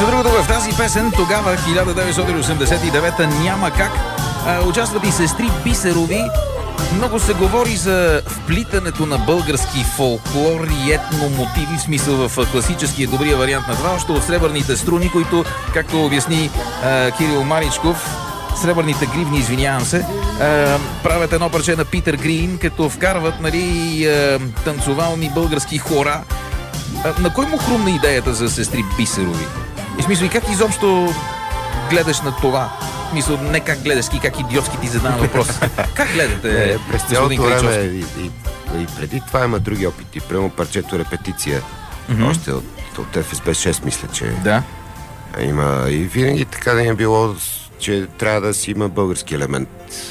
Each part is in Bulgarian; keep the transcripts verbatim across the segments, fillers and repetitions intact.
Между другото, в тази песен тогава, хиляда деветстотин осемдесет и девета, няма как, а, участват и сестри Бисерови. Много се говори за вплитането на български фолклор и етно мотиви, в смисъл в класическия добрия вариант на това, още от сребърните струни, които, както обясни а, Кирил Маричков, сребърните гривни, извинявам се, а, правят едно парче на Питър Грин, като вкарват, нали, а, танцовални български хора. А, на кой му хрумна идеята за сестри Бисерови? И в смисъл, и как изобщо гледаш на това? Мисля, не как гледаш и как идиотски ти задавам въпрос. Как гледате? Е, през цялото време и, и, и преди това има други опити. Прямо парчето репетиция. Mm-hmm. Още от, от Еф Ес Би шест, мисля, че да. Има. И винаги така да е било, че трябва да си има български елемент.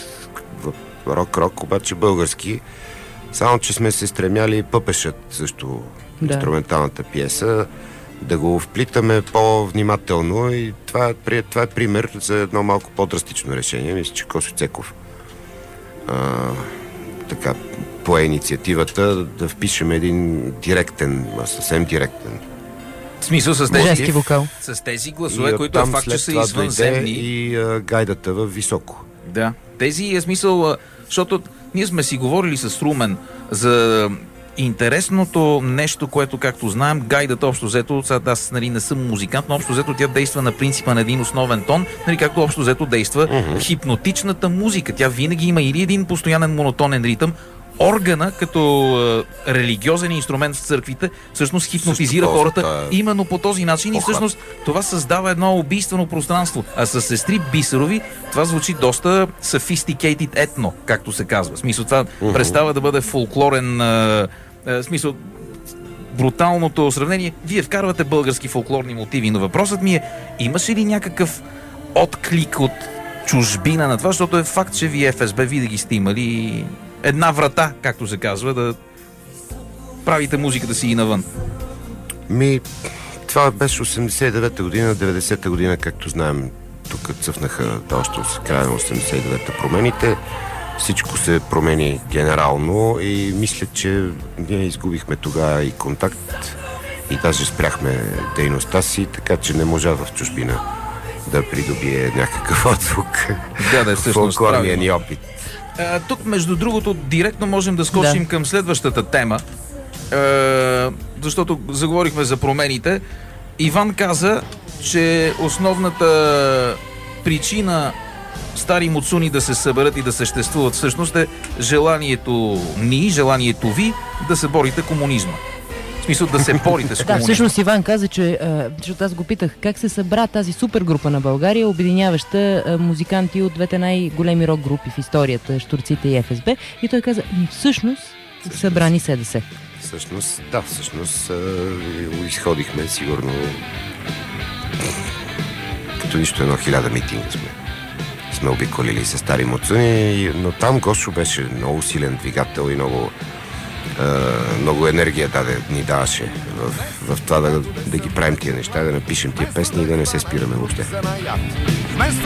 В рок-рок, обаче български. Само, че сме се стремяли пъпешът също, да, инструменталната пиеса, да го вплитаме по-внимателно, и това е, това е пример за едно малко по-драстично решение. Мисля, че Косо Цеков а, така пое инициативата да впишем един директен, съвсем директен. В смисъл с тези, жести вокал. С тези гласове, и които е факт, че са извънземни. И а, гайдата във високо. Да, тези е смисъл, защото ние сме си говорили с Румен за интересното нещо, което, както знаем, гайдата общо взето, сега аз, нали, не съм музикант, но общо взето тя действа на принципа на един основен тон, нали, както общо взето действа uh-huh. хипнотичната музика. Тя винаги има или един постоянен монотонен ритъм. Органа, като е, религиозен инструмент в църквите, всъщност хипнотизира Също хората това, е... именно по този начин. Охлад. И всъщност това създава едно убийствено пространство. А с сестри Бисерови това звучи доста sophisticated етно, както се казва. В смисъл, това uh-huh. престава да бъде фолклорен, е, е, смисъл, бруталното сравнение. Вие вкарвате български фолклорни мотиви, но въпросът ми е, имаше ли някакъв отклик от чужбина на това, защото е факт, че вие Еф Ес Би винаги сте имали една врата, както се казва, да правите музиката си и навън. Ми, това беше осемдесет и девета година, деветдесета година, както знаем, тук цъфнаха още с края на осемдесет и девета промените. Всичко се промени генерално и мисля, че ние изгубихме тогава и контакт и даже спряхме дейността си, така че не можа в чужбина да придобие някакъв отзвук да, да, в фолклорния ни опит. А, тук, между другото, директно можем да скочим да. към следващата тема, а, защото заговорихме за промените. Иван каза, че основната причина стари муцуни да се съберат и да съществуват всъщност е желанието ни, желанието ви да се борите комунизма. В смисъл да се борите с комунизма. Да, всъщност Иван каза, че, защото аз го питах, как се събра тази супергрупа на България, обединяваща музиканти от двете най-големи рок групи в историята, Щурците и Еф Ес Би, и той каза, всъщност събрани СДС. Всъщност, да, всъщност изходихме сигурно като нищо едно хиляда митинга сме. Сме обиколили с стари муцуни, но там Гошо беше много силен двигател и много Uh, много енергия даде, ни даваше в, в това да, да ги правим тия неща, да напишем тия песни и да не се спираме въобще.